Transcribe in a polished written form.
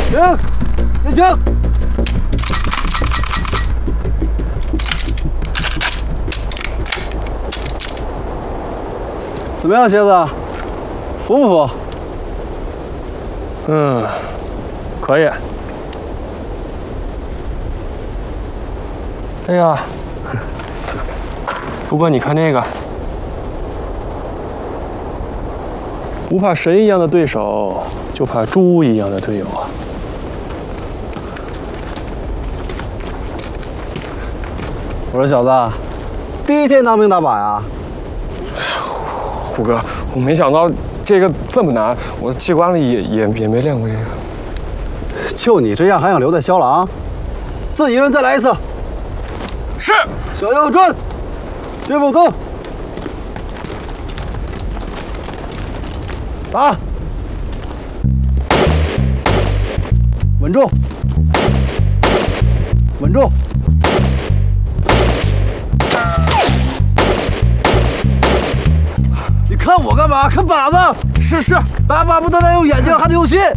停！别停！怎么样，蝎子？服不服？ 嗯，可以。哎呀，不过你看那个，不怕神一样的对手，就怕猪一样的队友啊。 我说小子，第一天当兵打靶呀？ 虎哥，我没想到这个这么难，我机关里也没练过这个。 就你这样还想留在骁狼？自己一人再来一次。 是。 小右转，接步走。打。稳住。稳住。你看我干嘛？看靶子。 是。 打靶不单单用眼睛，还得用心。